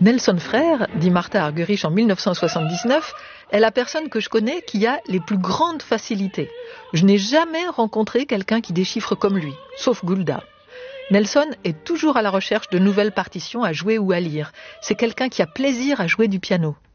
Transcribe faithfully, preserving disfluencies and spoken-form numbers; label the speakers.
Speaker 1: Nelson Frère, dit Martha Argerich en mille neuf cent soixante-dix-neuf, est la personne que je connais qui a les plus grandes facilités. Je n'ai jamais rencontré quelqu'un qui déchiffre comme lui, sauf Gulda. Nelson est toujours à la recherche de nouvelles partitions à jouer ou à lire. C'est quelqu'un qui a plaisir à jouer du piano.